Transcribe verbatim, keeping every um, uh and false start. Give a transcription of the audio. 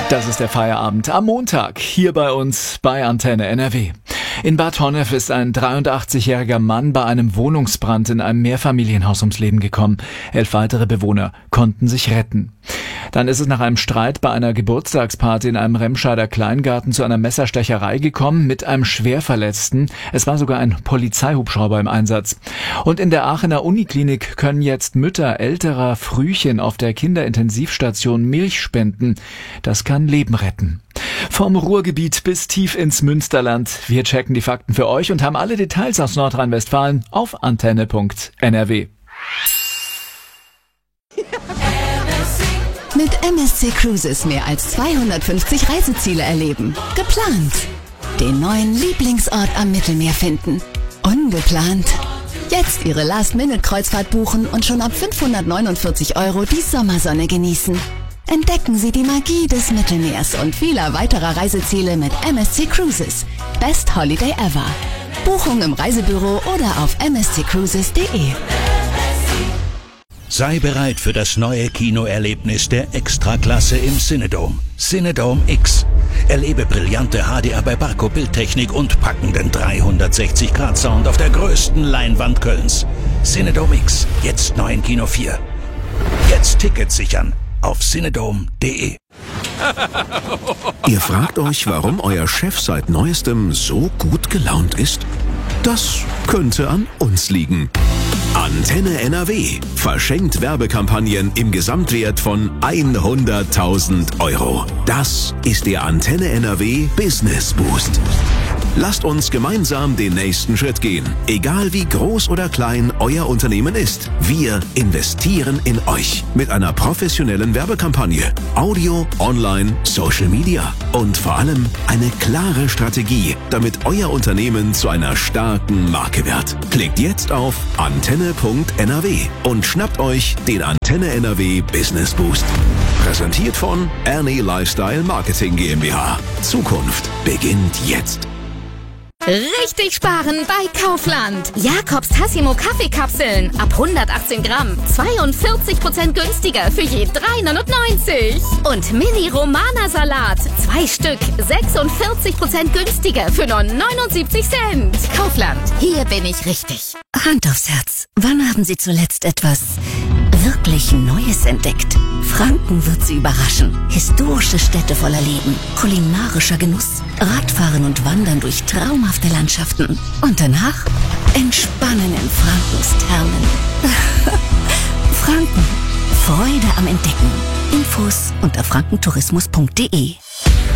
Das ist der Feierabend am Montag hier bei uns bei Antenne N R W. In Bad Honnef ist ein dreiundachtzigjähriger Mann bei einem Wohnungsbrand in einem Mehrfamilienhaus ums Leben gekommen. Elf weitere Bewohner konnten sich retten. Dann ist es nach einem Streit bei einer Geburtstagsparty in einem Remscheider Kleingarten zu einer Messerstecherei gekommen mit einem Schwerverletzten. Es war sogar ein Polizeihubschrauber im Einsatz. Und in der Aachener Uniklinik können jetzt Mütter älterer Frühchen auf der Kinderintensivstation Milch spenden. Das kann Leben retten. Vom Ruhrgebiet bis tief ins Münsterland. Wir checken die Fakten für euch und haben alle Details aus Nordrhein-Westfalen auf antenne punkt n r w. Mit M S C Cruises mehr als zweihundertfünfzig Reiseziele erleben. Geplant. Den neuen Lieblingsort am Mittelmeer finden. Ungeplant. Jetzt Ihre Last-Minute-Kreuzfahrt buchen und schon ab fünfhundertneunundvierzig Euro die Sommersonne genießen. Entdecken Sie die Magie des Mittelmeers und vieler weiterer Reiseziele mit M S C Cruises. Best Holiday ever. Buchung im Reisebüro oder auf m s c cruises punkt d e. Sei bereit für das neue Kinoerlebnis der Extraklasse im Cinedome. Cinedome X. Erlebe brillante H D R bei Barco Bildtechnik und packenden dreihundertsechzig Grad Sound auf der größten Leinwand Kölns. Cinedome X. Jetzt neu in Kino vier. Jetzt Tickets sichern auf cinedome punkt d e. Ihr fragt euch, warum euer Chef seit Neuestem so gut gelaunt ist? Das könnte an uns liegen. Antenne N R W verschenkt Werbekampagnen im Gesamtwert von hunderttausend Euro. Das ist der Antenne N R W Business Boost. Lasst uns gemeinsam den nächsten Schritt gehen. Egal wie groß oder klein euer Unternehmen ist, wir investieren in euch mit einer professionellen Werbekampagne, Audio, Online, Social Media und vor allem eine klare Strategie, damit euer Unternehmen zu einer starken Marke wird. Klickt jetzt auf antenne punkt n r w und schnappt euch den Antenne N R W Business Boost. Präsentiert von Ernie Lifestyle Marketing GmbH. Zukunft beginnt jetzt. Richtig sparen bei Kaufland. Jakobs Tassimo Kaffeekapseln ab hundertachtzehn Gramm. zweiundvierzig Prozent günstiger für je drei neunundneunzig. Und Mini Romana Salat. Zwei Stück. sechsundvierzig Prozent günstiger für nur neunundsiebzig Cent. Kaufland. Hier bin ich richtig. Hand aufs Herz. Wann haben Sie zuletzt etwas wirklich Neues entdeckt? Franken wird Sie überraschen. Historische Städte voller Leben, kulinarischer Genuss, Radfahren und Wandern durch traumhafte Landschaften. Und danach entspannen in Frankens Thermen. Franken. Freude am Entdecken. Infos unter frankentourismus punkt d e.